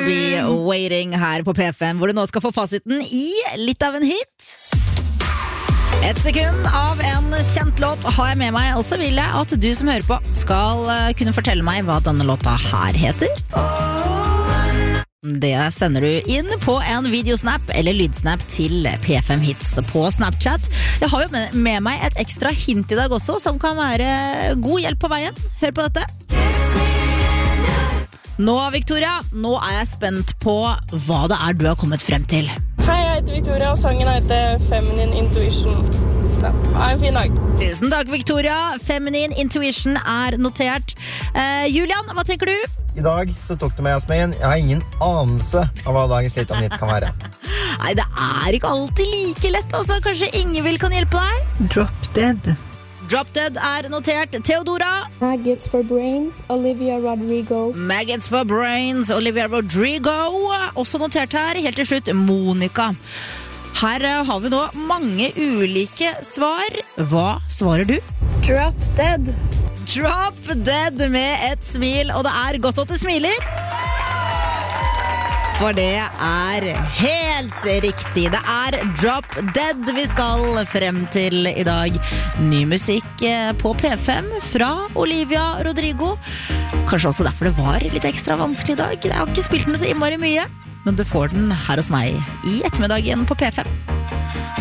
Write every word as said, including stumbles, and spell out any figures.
Be Waiting her på P fem, hvor du nå skal få fasiten i litt av en hit. Et sekund av en kjent låt har jeg med meg, og så vil jeg at du som hører på skal kunne fortelle meg hva denne låta her heter. Det sender du inn på en videosnap eller lydsnap til P fem Hits på Snapchat. Jeg har jo med meg et ekstra hint i dag også, som kan være god hjelp på veien. Hør på dette. Nå, Victoria, nå er jeg spent på hva det er du har kommet frem til. Hei, jeg heter Victoria, og sangen heter Feminine Intuition. Ja, ha en fin dag. Tusen takk, Victoria. Feminine Intuition er notert. eh, Julian, hva tenker du? I dag så tok du med Jasmin. Jeg har ingen anelse av hva dagens litt av nytt kan være. Nei, det er ikke alltid like lett, altså. Kanskje Ingvild kan hjelpe deg? Drop Dead. Drop Dead er notert. Theodora? Maggots for Brains, Olivia Rodrigo. Maggots for Brains, Olivia Rodrigo. Også notert her. Helt til slutt, Monica. Her har vi nå mange ulike svar. Hva svarer du? Drop Dead. Drop Dead med et smil, og det er godt at du smiler. For det er helt riktig. Det er Drop Dead vi skal frem til i dag. Ny musikk på P fem fra Olivia Rodrigo. Kanskje også derfor det var litt ekstra vanskelig i dag. Jeg har ikke spilt den så innmari mye, men du får den her hos meg i ettermiddagen på P fem.